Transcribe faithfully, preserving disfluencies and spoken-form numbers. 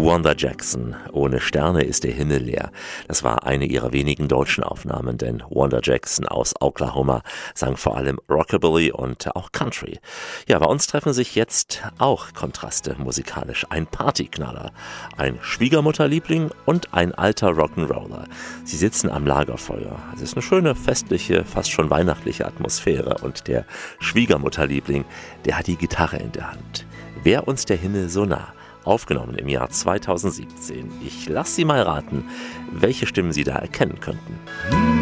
Wanda Jackson, ohne Sterne ist der Himmel leer. Das war eine ihrer wenigen deutschen Aufnahmen, denn Wanda Jackson aus Oklahoma sang vor allem Rockabilly und auch Country. Ja, bei uns treffen sich jetzt auch Kontraste musikalisch. Ein Partyknaller, ein Schwiegermutterliebling und ein alter Rock'n'Roller. Sie sitzen am Lagerfeuer. Es ist eine schöne, festliche, fast schon weihnachtliche Atmosphäre und der Schwiegermutterliebling, der hat die Gitarre in der Hand. Wär uns der Himmel so nah? Aufgenommen im Jahr zweitausendsiebzehn. Ich lasse Sie mal raten, welche Stimmen Sie da erkennen könnten.